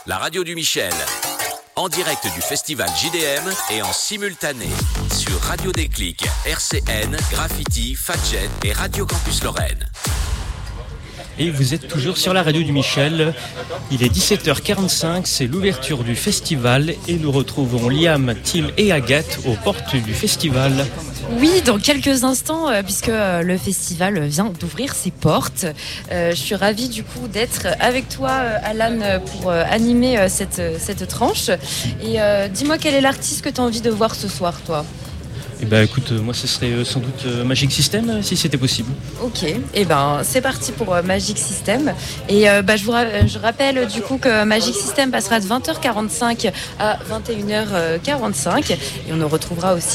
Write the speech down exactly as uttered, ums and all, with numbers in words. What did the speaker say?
la radio du Michel, en direct du festival J D M et en simultané sur Radio Déclic, R C N, Graffiti, Fadjet et Radio Campus Lorraine. Et vous êtes toujours sur la radio du Michel. Il est dix-sept heures quarante-cinq, c'est l'ouverture du festival et nous retrouvons Liam, Tim et Agathe aux portes du festival. Oui, dans quelques instants, euh, puisque euh, le festival vient d'ouvrir ses portes. Euh, je suis ravie du coup d'être avec toi, euh, Alan, pour euh, animer euh, cette, cette tranche. Et euh, dis-moi, quel est l'artiste que tu as envie de voir ce soir, toi ? Eh ben écoute, euh, moi ce serait euh, sans doute euh, Magic System, euh, si c'était possible. Ok, et eh ben c'est parti pour euh, Magic System. Et euh, bah, je vous ra- je rappelle du coup que Magic System passera de vingt heures quarante-cinq à vingt et une heures quarante-cinq. Et on nous retrouvera aussi